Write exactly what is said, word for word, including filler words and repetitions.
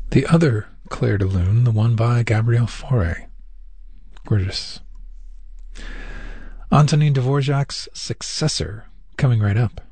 The other Clair de Lune, the one by Gabrielle Fauré. Gorgeous. Antonin Dvorak's successor, coming right up.